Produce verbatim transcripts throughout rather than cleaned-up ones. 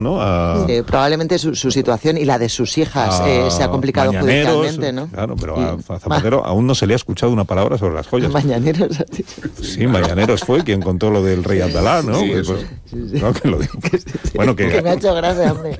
¿no? A, sí, probablemente su, su situación y la de sus hijas eh, se ha complicado judicialmente, ¿no? Claro, pero a, a Zapatero aún no se le ha escuchado una palabra sobre las joyas. Mañaneros. Sí, Mañaneros fue quien contó lo del rey Abdalá, ¿no? Sí, pues, sí, sí, sí. No, que lo digo. Bueno, que, que me ha hecho gracia, hombre.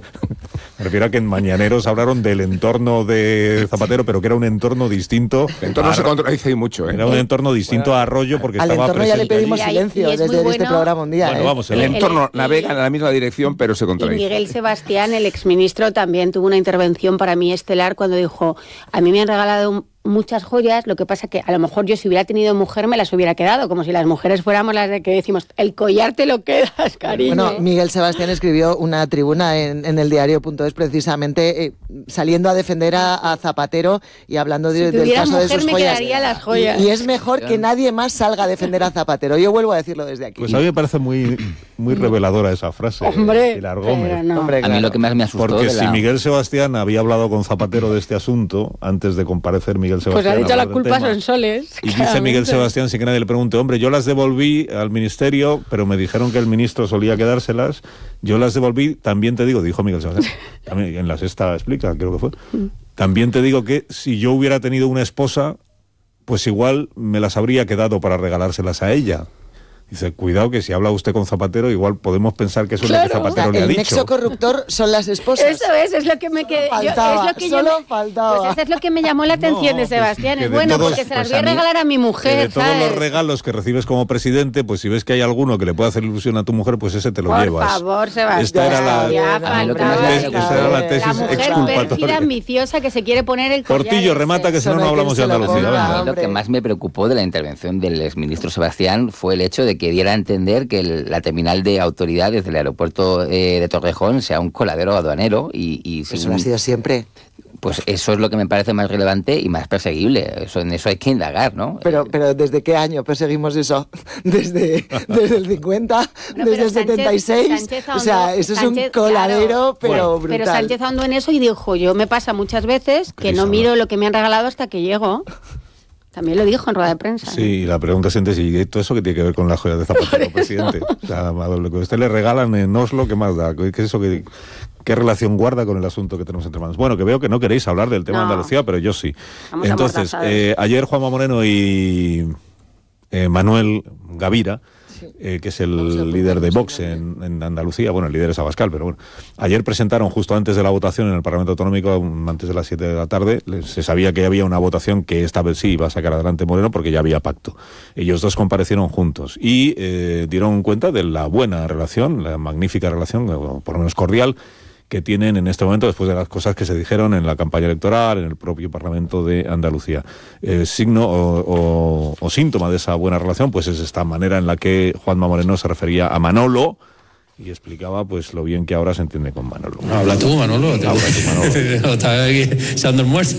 Me refiero a que en Mañaneros hablaron del entorno de Zapatero, pero que era un entorno distinto. El entorno a, se contradice ahí mucho, ¿eh? Era un entorno distinto a Arroyo porque al estaba entorno presente. Ya le pedimos allí. silencio Y es desde muy bueno, este programa un día. Bueno, ¿eh? vamos, el, el entorno el, navega en la misma dirección, pero se contradice. Y Miguel Sebastián, el exministro, también tuvo una intervención para mí estelar cuando dijo: a mí me han regalado un muchas joyas, lo que pasa que a lo mejor yo si hubiera tenido mujer me las hubiera quedado, como si las mujeres fuéramos las de que decimos, el collar te lo quedas, cariño. Bueno, Miguel Sebastián escribió una tribuna en, en el diario punto es precisamente eh, saliendo a defender a, a Zapatero y hablando de, si del caso mujer, de sus me joyas. Quedaría las joyas. Y, y es mejor que nadie más salga a defender a Zapatero. Yo vuelvo a decirlo desde aquí. Pues a mí me parece muy, muy reveladora esa frase. Hombre, Pilar Gómez. No. Hombre, claro. A mí lo que más me asustó Porque de la... si Miguel Sebastián había hablado con Zapatero de este asunto antes de comparecer Miguel Sebastián. Pues ha dicho la culpa tema, son soles. Y dice Miguel Sebastián, sin que nadie le pregunte, hombre, yo las devolví al ministerio, pero me dijeron que el ministro solía quedárselas. Yo las devolví, también te digo, dijo Miguel Sebastián, también en la sexta explica, creo que fue. También te digo que si yo hubiera tenido una esposa, pues igual me las habría quedado para regalárselas a ella. Dice, cuidado que si habla usted con Zapatero, igual podemos pensar que eso claro. es lo que Zapatero o sea, le ha el dicho. El nexo corruptor son las esposas. Eso es, es lo que me quedé. Faltaba, yo, es lo que solo yo me, faltaba. Pues eso es lo que me llamó la atención No, de Sebastián. pues, es bueno, todos, porque se las pues voy a, a mí, regalar a mi mujer, de todos ¿sabes? los regalos que recibes como presidente, pues si ves que hay alguno que le puede hacer ilusión a tu mujer, pues ese te lo Por llevas. Por favor, Sebastián. Esta era la, ya, a mí lo que más tes, esa era la tesis la mujer exculpatoria. pérfida, ambiciosa, que se quiere poner el collar. Portillo, remata, que si no, no hablamos de Andalucía. A mí lo que más me preocupó de la intervención del exministro Sebastián fue el hecho de que diera a entender que el, la terminal de autoridades del aeropuerto eh, de Torrejón sea un coladero aduanero y, y Eso sin, lo ha sido siempre. Pues eso es lo que me parece más relevante y más perseguible. Eso, en eso hay que indagar, ¿no? Pero, pero ¿desde qué año perseguimos eso? ¿Desde, desde el cincuenta? No, ¿Desde el Sánchez, setenta y seis? Sánchez ahondó, o sea, eso Sánchez, es un coladero, claro, pero bueno, brutal. Pero Sánchez ahondó en eso y dijo, yo me pasa muchas veces que Crisa, no miro ¿no? lo que me han regalado hasta que llego. También lo dijo en rueda de prensa. Sí, y la pregunta es entonces, ¿y todo eso qué tiene que ver con las joyas de Zapatero, presidente? O sea, a lo que a usted le regalan en Oslo, ¿qué más da? ¿Qué es eso que, qué relación guarda con el asunto que tenemos entre manos? Bueno, que veo que no queréis hablar del tema No. de Andalucía, pero yo sí. Vamos Entonces, amordazados. eh, ayer Juanma Moreno y eh, Manuel Gavira, Eh, que es el líder de Vox en, en Andalucía, bueno, el líder es Abascal, pero bueno, ayer presentaron justo antes de la votación en el Parlamento Autonómico, antes de las siete de la tarde, se sabía que había una votación que esta vez sí iba a sacar adelante Moreno porque ya había pacto. Ellos dos comparecieron juntos y eh, dieron cuenta de la buena relación, la magnífica relación, o por lo menos cordial, que tienen en este momento después de las cosas que se dijeron en la campaña electoral, en el propio Parlamento de Andalucía. Eh, signo o, o, o síntoma de esa buena relación pues es esta manera en la que Juanma Moreno se refería a Manolo y explicaba pues lo bien que ahora se entiende con Manolo. No, habla tú, Manolo. Habla tú, Manolo. Estaba aquí echando el muerto.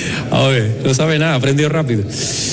A ver, no sabe nada, aprendió rápido.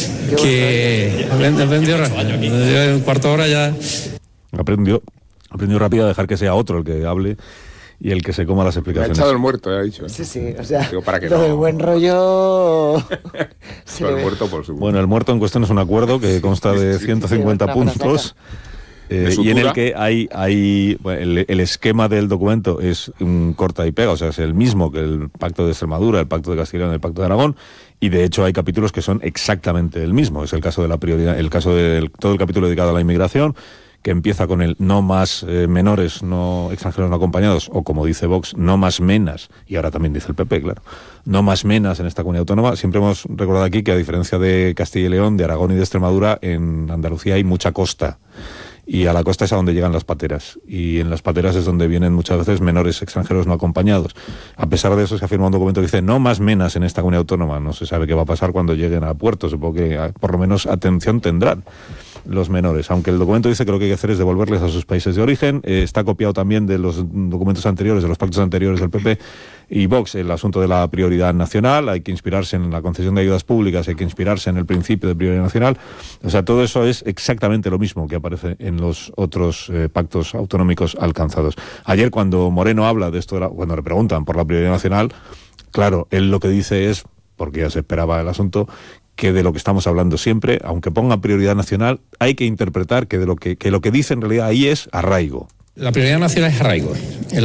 Que aprendió rápido. En cuarto hora ya... Aprendió, aprendió rápido a dejar que sea otro el que hable y el que se coma las Me ha explicaciones. echado el muerto, ha dicho. ¿eh? Sí, sí, o sea, Digo, para que lo no... del buen rollo... Sí, el muerto, por supuesto. Bueno, el muerto en cuestión es un acuerdo que consta de ciento cincuenta Sí, puntos eh, y en el que hay, hay bueno, el, el esquema del documento es un corta y pega, o sea, es el mismo que el Pacto de Extremadura, el Pacto de Castilla y León, el Pacto de Aragón, y de hecho hay capítulos que son exactamente el mismo. Es el caso de la prioridad, el caso del todo el capítulo dedicado a la inmigración, que empieza con el no más eh, menores, no extranjeros no acompañados, o como dice Vox, no más menas, y ahora también dice el P P, claro, no más menas en esta comunidad autónoma. Siempre hemos recordado aquí que a diferencia de Castilla y León, de Aragón y de Extremadura, en Andalucía hay mucha costa, y a la costa es a donde llegan las pateras, y en las pateras es donde vienen muchas veces menores extranjeros no acompañados. A pesar de eso se ha firmado un documento que dice no más menas en esta comunidad autónoma. No se sabe qué va a pasar cuando lleguen a puerto, supongo que por lo menos atención tendrán los menores, aunque el documento dice que lo que hay que hacer es devolverles a sus países de origen. Eh, está copiado también de los documentos anteriores, de los pactos anteriores del P P y Vox, el asunto de la prioridad nacional. Hay que inspirarse en la concesión de ayudas públicas, hay que inspirarse en el principio de prioridad nacional. O sea, todo eso es exactamente lo mismo que aparece en los otros eh, pactos autonómicos alcanzados. Ayer cuando Moreno habla de esto, de la, cuando le preguntan por la prioridad nacional, claro, él lo que dice es, porque ya se esperaba el asunto, que de lo que estamos hablando siempre, aunque ponga prioridad nacional, hay que interpretar que de lo que, que lo que dice en realidad ahí es arraigo. La prioridad nacional es arraigo. El